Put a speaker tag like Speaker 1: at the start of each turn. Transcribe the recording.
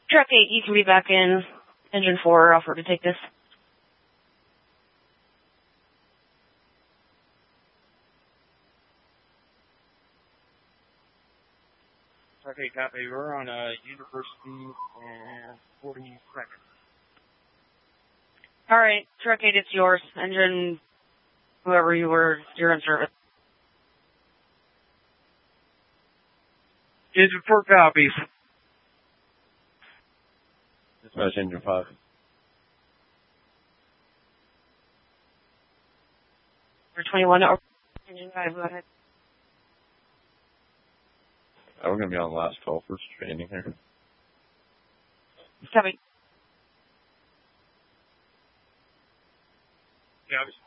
Speaker 1: Truck 8, you can be back in engine 4. Offer to take this.
Speaker 2: Okay, copy. We're on University and 42nd.
Speaker 1: All right, Truck 8, it's yours. Engine, whoever you were, you're in service.
Speaker 2: Engine 4 copies.
Speaker 3: Dispatch Engine 5.
Speaker 1: For 21, or Engine 5, go ahead.
Speaker 3: We're going to be on the last call for training here.
Speaker 1: Copy.
Speaker 2: Copy.